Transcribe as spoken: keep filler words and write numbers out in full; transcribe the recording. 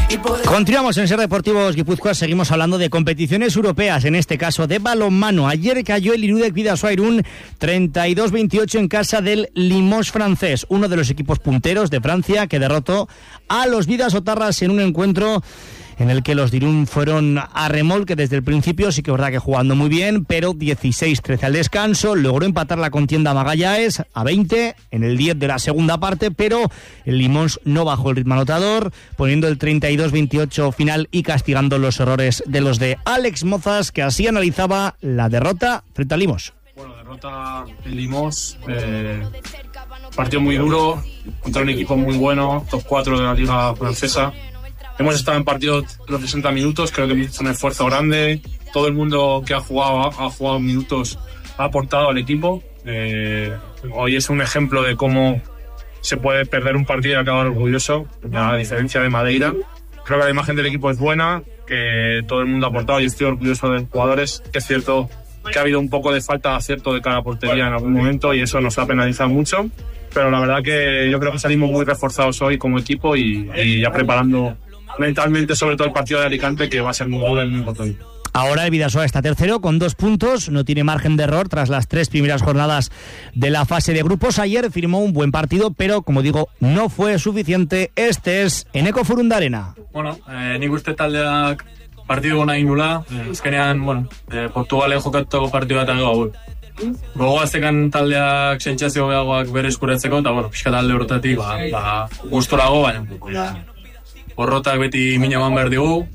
Continuamos en Ser Deportivos Guipúzcoa, seguimos hablando de competiciones europeas, en este caso de balonmano. Ayer cayó el Irudek Bidasoa Irún treinta y dos veintiocho en casa del Limoges francés, uno de los equipos punteros de Francia que derrotó a los bidasotarras en un encuentro en el que los de Irún fueron a remolque desde el principio, sí que es verdad que jugando muy bien, pero dieciséis trece al descanso, logró empatar la contienda Magallanes a veinte en el diez de la segunda parte, pero el Limoges no bajó el ritmo anotador, poniendo el treinta y dos veintiocho final y castigando los errores de los de Alex Mozas, que así analizaba la derrota frente al Limoges. Bueno, derrota en Limoges, eh, partido muy duro, contra un equipo muy bueno, top cuatro de la liga francesa. Hemos estado en partidos los sesenta minutos, creo que hemos hecho un esfuerzo grande. Todo el mundo que ha jugado, ha jugado minutos, ha aportado al equipo. Eh, hoy es un ejemplo de cómo se puede perder un partido y acabar orgulloso, a diferencia de Madeira. Creo que la imagen del equipo es buena, que todo el mundo ha aportado y estoy orgulloso de los jugadores. Que es cierto que ha habido un poco de falta de acierto de cara a portería en algún momento y eso nos ha penalizado mucho. Pero la verdad que yo creo que salimos muy reforzados hoy como equipo y, y ya preparando mentalmente sobre todo el partido de Alicante, que va a ser muy duro y muy importante. Ahora el Bidasoa está tercero con dos puntos, no tiene margen de error tras las tres primeras jornadas de la fase de grupos. Ayer firmó un buen partido, pero como digo, no fue suficiente. Este es Eneko Furundarena. Bueno, eh, nik uste taldeak partidu nahi nula, ezkenean, bueno, eh, Portugalen jokatutako partidu bat gau. Gogoaztekan taldeak sentsazio gehiagoak bere eskuratzeko, eta bueno, pixka talde horretatik, ba, ba, gustorago, baina porrotak beti mina eman behar digu.